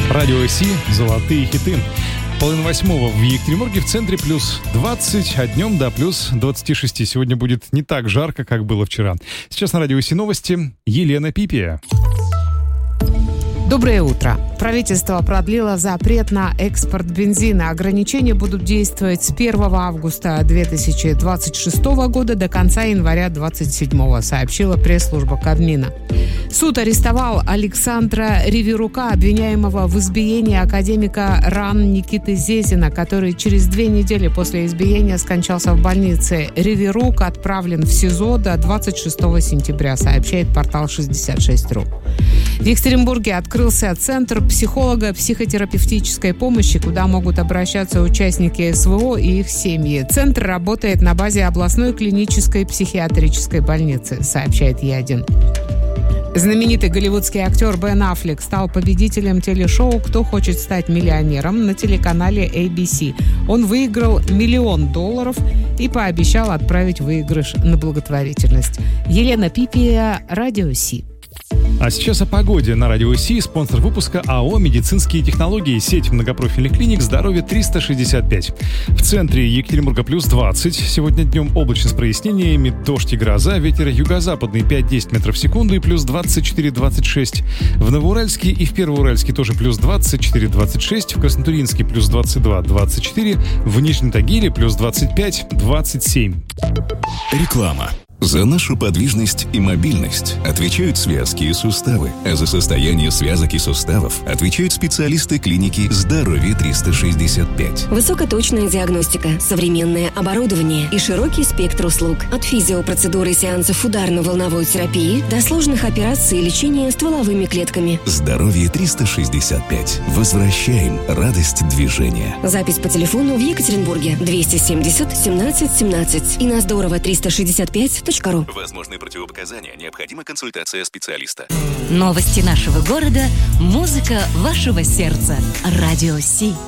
Радио Си, золотые хиты. 7:30 в Екатеринбурге, в центре плюс 20, а днем до плюс 26. Сегодня будет не так жарко, как было вчера. Сейчас на Радио Си новости. Елена Пипия. Доброе утро. Правительство продлило запрет на экспорт бензина. Ограничения будут действовать с 1 августа 2026 года до конца января 2027, сообщила пресс-служба Кабмина. Суд арестовал Александра Риверука, обвиняемого в избиении академика РАН Никиты Зезина, который через 2 недели после избиения скончался в больнице. Риверук отправлен в СИЗО до 26 сентября, сообщает портал 66.ру. В Екатеринбурге открылся центр психолого-психотерапевтической помощи, куда могут обращаться участники СВО и их семьи. Центр работает на базе областной клинической психиатрической больницы, сообщает Е1. Знаменитый голливудский актер Бен Аффлек стал победителем телешоу «Кто хочет стать миллионером» на телеканале ABC. Он выиграл $1 миллион и пообещал отправить выигрыш на благотворительность. Елена Пипия, Радио Си. А сейчас о погоде на Радио Си. Спонсор выпуска АО «Медицинские технологии». Сеть многопрофильных клиник «Здоровье 365». В центре Екатеринбурга плюс 20. Сегодня днем облачно с прояснениями, дождь и гроза. Ветер юго-западный 5-10 метров в секунду и плюс 24-26. В Новоуральске и в Первоуральске тоже плюс 24-26. В Краснотурьинске плюс 22-24. В Нижнем Тагиле плюс 25-27. Реклама. За нашу подвижность и мобильность отвечают связки и суставы, а за состояние связок и суставов отвечают специалисты клиники «Здоровье 365». Высокоточная диагностика, современное оборудование и широкий спектр услуг. От физиопроцедуры и сеансов ударно-волновой терапии до сложных операций и лечения стволовыми клетками. «Здоровье 365». Возвращаем радость движения. Запись по телефону в Екатеринбурге 270 17 17 и на Здорово 365. Возможны противопоказания, необходима консультация специалиста. Новости нашего города, музыка вашего сердца. Радио Си.